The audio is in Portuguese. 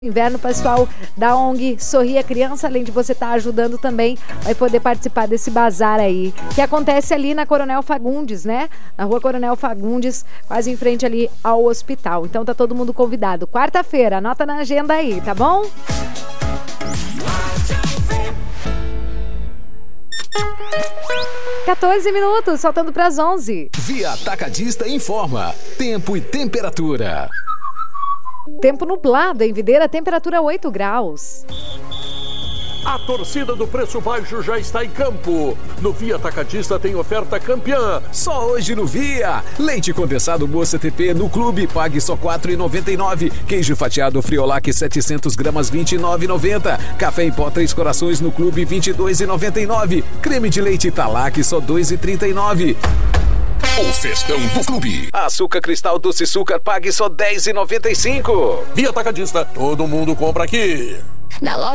Inverno, pessoal da ONG Sorria Criança, além de você estar ajudando também, vai poder participar desse bazar aí, que acontece ali na Coronel Fagundes, né? Na rua Coronel Fagundes, quase em frente ali ao hospital. Então tá todo mundo convidado. Quarta-feira, anota na agenda aí, tá bom? (14 minutos), faltando para as 11. Via Atacadista informa. Tempo e temperatura. Tempo nublado em Videira, temperatura 8 graus. A torcida do Preço Baixo já está em campo. No Via Atacadista tem oferta campeã. Só hoje no Via. Leite condensado Moça TP no clube, pague só R$ 4,99. Queijo fatiado Friolac 700 gramas, R$ 29,90. Café em pó 3 corações no clube, R$ 22,99. Creme de leite Italac, só R$ 2,39. O festão do clube. Açúcar cristal doce açúcar, pague só R$ 10,95. Via Atacadista, todo mundo compra aqui. Na loja